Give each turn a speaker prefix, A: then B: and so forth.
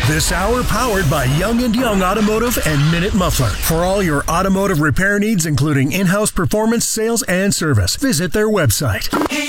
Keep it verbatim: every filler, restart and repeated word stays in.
A: This hour powered by Young and Young Automotive and Minute Muffler. For all your automotive repair needs, including in-house performance, sales, and service, visit their website.